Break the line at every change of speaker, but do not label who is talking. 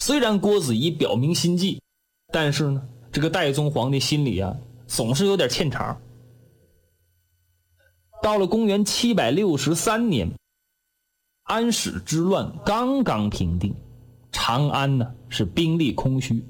虽然郭子仪表明心迹，但是呢，这个代宗皇帝心里啊，总是有点欠茬。到了公元763年，安史之乱刚刚平定，长安呢是兵力空虚，